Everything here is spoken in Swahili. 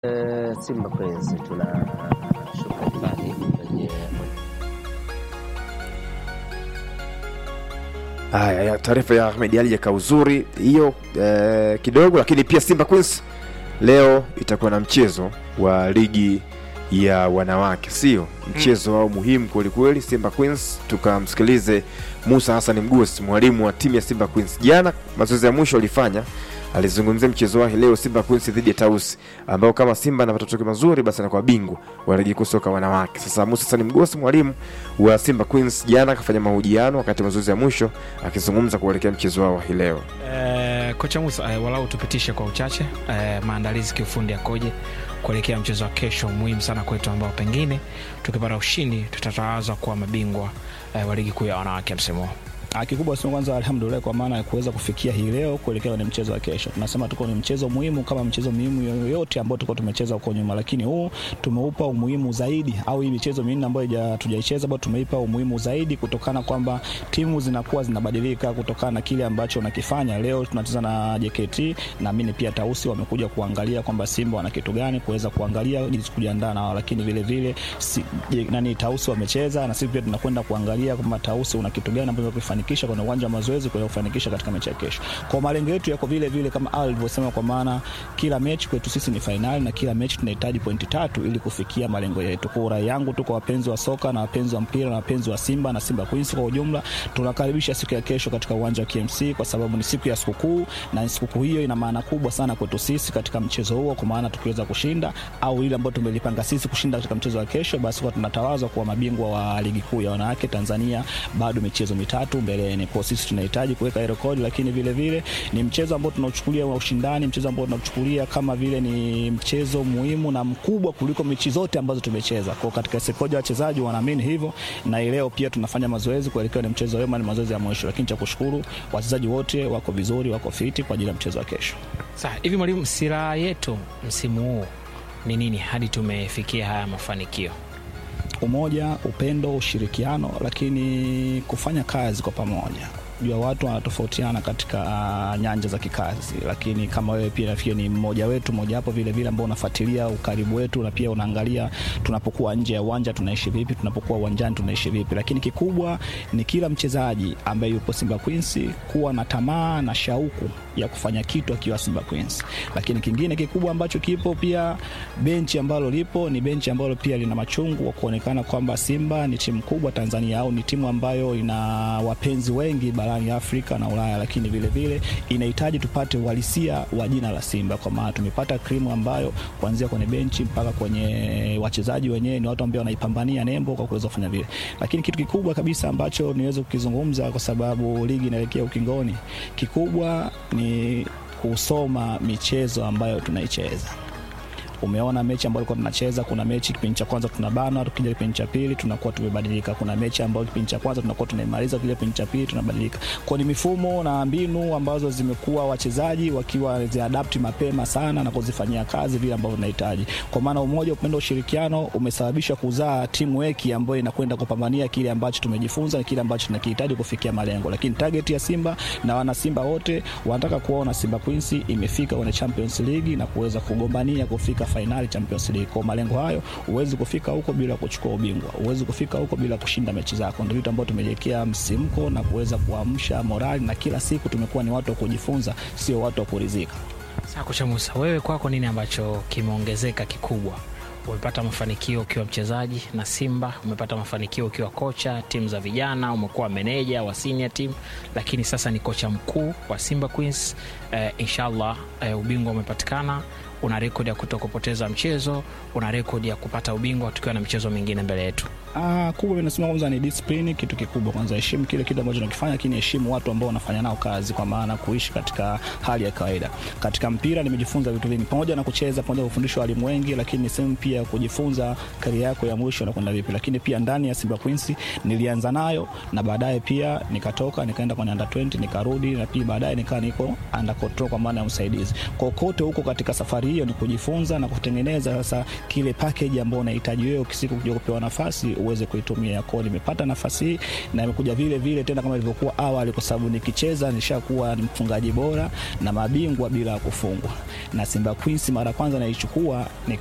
Simba Queens tuna shukrani kwenye haya taarifa ya Ahmed Ali ya uzuri hiyo kidogo, lakini pia Simba Queens leo itakuwa na mchezo wa ligi ya wanawake, sio mchezo wao muhimu kweli kweli. Simba Queens, tukamsikilize Musa Hassan Mgosi, mwalimu wa timu ya Simba Queens. Jana mazoezi ya mwisho alifanya, alizungumzia mchezo wake leo Simba Queens dhidi ya Tausi, ambao kama Simba na matokeo mazuri basi anakuwa bingwa wa ligi kuu soka wanawake. Sasa Musa Hassan Mgosi, mwalimu wa Simba Queens, jana akafanya mahojiano wakati mazoezi ya mwisho akizungumza kuelekea mchezo wao hii leo. Kocha Musa, walau tupitishe kwa uchache maandalizi kiufundi yakoje kuelekea mchezo wa kesho muhimu sana kwetu, ambao pengine tukipata ushindi tutatawazwa kuwa mabingwa wa ligi kuu ya wanawake msimu. Kikubwa sio kwanza alhamdulillah kwa maana ya kuweza kufikia hii leo kuelekea kwenye mchezo wa kesho. Tunasema tuko ni mchezo muhimu kama mchezo muhimu yoyote ambao tuko tumecheza huko nyuma, lakini huu tumeupa umuhimu zaidi, au hii michezo minne ambayo tujaicheza bado tumeipa umuhimu zaidi kutokana kwamba timu zinakuwa zinabadilika kutokana na kile ambacho unakifanya. Leo tunacheza na JKT, na mimi pia Tausi wamekuja kuangalia kwamba Simba wana kitu gani, kuweza kuangalia jinsi kujiandaa nao, lakini vile vile Tausi wamecheza na sisi pia tunakwenda kuangalia kwamba Tausi una kitu gani ambacho kufanikisha kwenye uwanja wa mazoezi kwa kufanikisha katika mechi ya kesho. Kwa malengo yetu yako vile vile kama alivyosema, kwa maana kila mechi kwetu sisi ni finali na kila mechi tunahitaji pointi 3 ili kufikia malengo yetu. Kwa rai yangu tu kwa wapenzi wa soka na wapenzi wa mpira na wapenzi wa Simba na Simba Queens kwa ujumla, tunakaribisha siku ya kesho katika uwanja wa KMC kwa sababu ni siku ya sikukuu, na sikukuu hiyo ina maana kubwa sana kwetu sisi katika mchezo huo, kwa maana tukiweza kushinda au ile ambayo tumelipanga sisi kushinda katika mchezo wa kesho, basi kwa tunatawazwa kuwa mabingwa wa ligi kuu ya wanawake Tanzania. Bado michezo mitatu mbeleni, kwa sisi tunahitaji kuweka rekodi, lakini vile vile ni mchezo ambao tunaochukulia wa ushindani, mchezo ambao tunachukulia kama vile ni mchezo muhimu na mkubwa kuliko mechi zote ambazo tumecheza. Kwa katika sekoja wachezaji wanaamini hivyo, na leo pia tunafanya mazoezi kuelekea mchezo wema, ni mazoezi ya mwisho, lakini cha kushukuru wachezaji wote wako vizuri, wako fiti kwa ajili ya mchezo wa kesho. Sasa hivi mwalimu, sira yetu msimu huu ni nini hadi tumefikia haya mafanikio? Umoja, upendo, ushirikiano, lakini kufanya kazi kwa pamoja. Jua watu wanatofautiana katika nyanja za kikazi, lakini kama wewe pia nafikiri ni mmoja wetu, mmoja hapo vile vile ambao unafuatilia ukaribu wetu na pia unaangalia tunapokuwa nje ya uwanja tunaishi vipi, tunapokuwa uwanjani tunaishi vipi. Lakini kikubwa ni kila mchezaji ambaye yupo Simba Queens kuwa na tamaa na shauku ya kufanya kitu akiwa Simba Queens. Lakini kingine kikubwa ambacho kipo pia, benchi ambalo lipo ni benchi ambalo pia lina machungu wa kuonekana kwamba Simba ni timu kubwa Tanzania, au ni timu ambayo ina wapenzi wengi barani Afrika na Ulaya, lakini vile vile inahitaji tupate uhalisia wa jina la Simba, kwa maana tumepata krimu ambayo kuanzia kwenye benchi mpaka kwenye wachezaji wenyewe ni watu ambao wanaipambania nembo kwa kuweza kufanya vile. Lakini kitu kikubwa kabisa ambacho niweze kukizungumza, kwa sababu ligi inaelekea ukingoni, kikubwa ni kusoma michezo ambayo tunaicheza. Umeona mechi ambayo tulikuwa tunacheza, kuna mechi kipindi cha kwanza tunabana, tukija kipindi cha pili tunakuwa tumebadilika. Kuna mechi ambayo kipindi cha kwanza tunakuwa tunaimaliza, kile kipindi cha pili tunabadilika. Kwa ni mifumo na mbinu ambazo zimekuwa wachezaji wakiwa ziadapt mapema sana na kuzifanyia kazi vile ambavyo tunahitaji. Kwa maana umoja, upendo, ushirikiano umesababisha kuzaa timu weki ambayo inakwenda kupambania kile ambacho tumejifunza na kile ambacho tunakihitaji kufikia malengo. Lakini target ya Simba na wana Simba wote wanataka kuona Simba Queens imefika kwenye Champions League na kuweza kugombania kufika finali Champions League. Kwa malengo hayo, uwezi kufika huko bila kuchukua ubingwa, uwezi kufika huko bila kushinda mechi zako. Ndio vitu ambavyo tumejiwekea msimko na kuweza kuamsha morali, na kila siku tumekuwa ni watu wa kujifunza, sio watu wa kuridhika. Sasa kocha Musa, wewe kwako nini ambacho kimeongezeka kikubwa? Umepata mafanikio ukiwa mchezaji na Simba, umepata mafanikio ukiwa kocha timu za vijana, umekuwa meneja wa senior team, lakini sasa ni kocha mkuu wa Simba Queens. Inshallah ubingwa umepatikana, una rekodi ya kutokupoteza mchezo, una rekodi ya kupata ubingwa tukiwa na michezo mingine mbele yetu. Kubwa mimi nasema kwanza ni discipline, kitu kikubwa kwanza heshimu kile kitu ambacho unakifanya, lakini heshimu watu ambao unafanya nao kazi, kwa maana kuishi katika hali ya kawaida. Katika mpira nimejifunza vitu vingi, pamoja na kucheza, pamoja na kufundishwa walimu wengi, lakini sema pia kujifunza career yako ya mwisho na kwenda vipi. Lakini pia ndani ya Simba Queens nilianza nayo, na baadaye pia nikatoka nikaenda kwenye under 20 nikarudi, na pia baadaye nikaa niko under control kwa maana ya msaidizi. Kwa kote huko katika safari hiyo ni kujifunza na kutengeneza sasa kile package ambao unahitaji wewe ukisiku kuja kupewa nafasi uweze kuitumia. Kwa nimepata nafasi hii na imekuja vile vile tena kama ilivyokuwa awali, kwa sababu nikicheza nishakuwa ni mfungaji bora na mabingwa bila kufungwa. Na Simba Queens mara kwanza naichukua